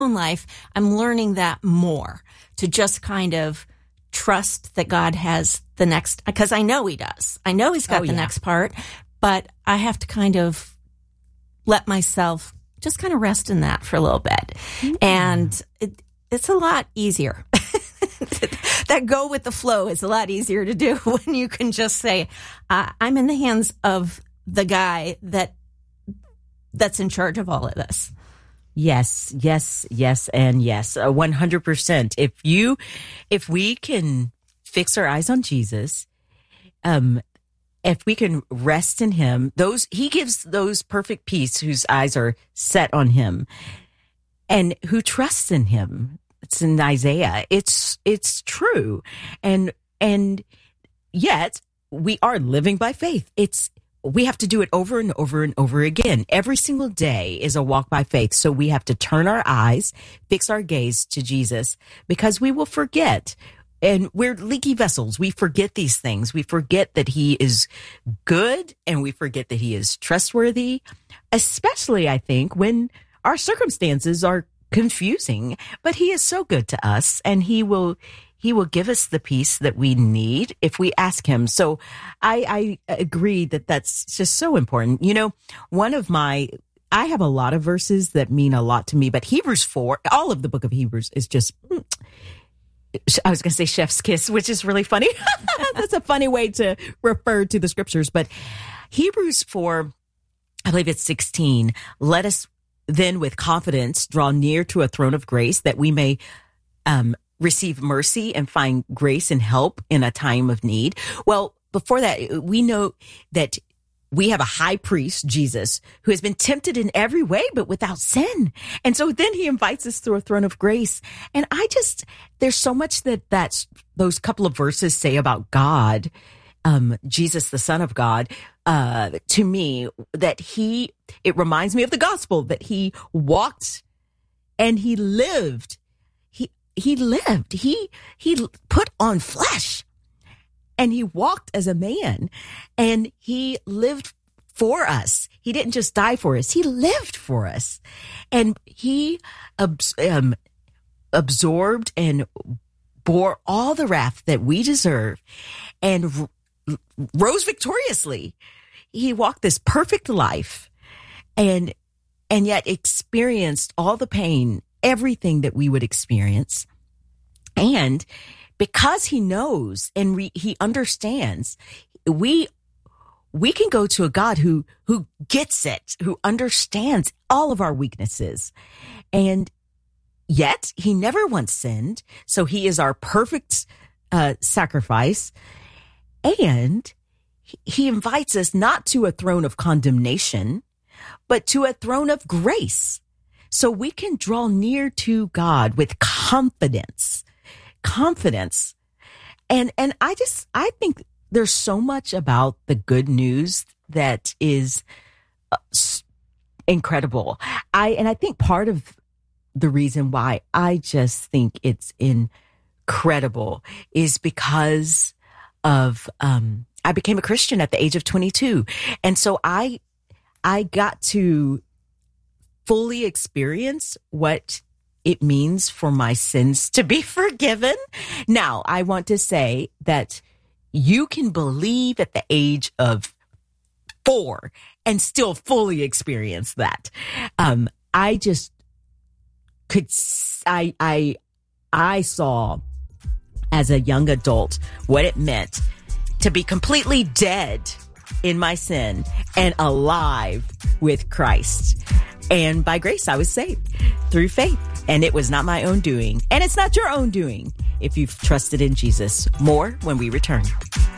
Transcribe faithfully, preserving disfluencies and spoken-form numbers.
own life, I'm learning that more, to just kind of trust that God has the next, because I know he does. I know he's got Oh, the yeah. next part, but I have to kind of let myself just kind of rest in that for a little bit. Mm-hmm. And it, it's a lot easier. That go with the flow is a lot easier to do when you can just say, uh, I'm in the hands of the guy that that's in charge of all of this. Yes, yes, yes, and yes, uh, one hundred percent. If you, if we can fix our eyes on Jesus, um, if we can rest in him, those, he gives those perfect peace whose eyes are set on him and who trusts in him. It's in Isaiah. It's, it's true. And, and yet we are living by faith. It's, we have to do it over and over and over again. Every single day is a walk by faith. So we have to turn our eyes, fix our gaze to Jesus, because we will forget. And we're leaky vessels. We forget these things. We forget that he is good, and we forget that he is trustworthy, especially, I think, when our circumstances are confusing. But he is so good to us, and he will He will give us the peace that we need if we ask him. So I, I agree that that's just so important. You know, one of my, I have a lot of verses that mean a lot to me, but Hebrews four, all of the book of Hebrews is just, I was going to say chef's kiss, which is really funny. That's a funny way to refer to the scriptures. But Hebrews four, I believe it's sixteen, let us then with confidence draw near to a throne of grace that we may, um, receive mercy and find grace and help in a time of need. Well, before that, we know that we have a high priest, Jesus, who has been tempted in every way, but without sin. And so then he invites us through a throne of grace. And I just, there's so much that that's, those couple of verses say about God, um, Jesus, the Son of God, uh, to me, that he, it reminds me of the gospel, that he walked and he lived. He lived, he, he put on flesh, and he walked as a man, and he lived for us. He didn't just die for us. He lived for us, and he um, absorbed and bore all the wrath that we deserve and r- rose victoriously. He walked this perfect life and, and yet experienced all the pain, everything that we would experience. And because he knows and re, he understands, we, we can go to a God who, who gets it, who understands all of our weaknesses. And yet he never once sinned. So he is our perfect, uh, sacrifice. And he, he invites us not to a throne of condemnation, but to a throne of grace. So we can draw near to God with confidence, confidence. And, and I just, I think there's so much about the good news that is uh, incredible. I, and I think part of the reason why I just think it's incredible is because of, um, I became a Christian at the age of twenty-two. And so I, I got to fully experience what it means for my sins to be forgiven. Now, I want to say that you can believe at the age of four and still fully experience that. Um, I just could, I, I, I saw as a young adult what it meant to be completely dead in my sin and alive with Christ. And by grace, I was saved through faith. And it was not my own doing. And it's not your own doing if you've trusted in Jesus. More when we return.